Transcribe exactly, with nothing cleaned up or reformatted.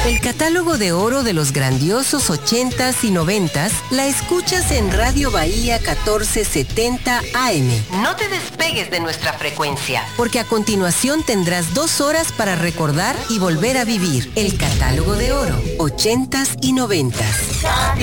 El catálogo de oro de los grandiosos ochentas y noventas la escuchas en Radio Bahía catorce setenta A M. No te despegues de nuestra frecuencia, porque a continuación tendrás dos horas para recordar y volver a vivir el catálogo de oro, ochentas y noventas.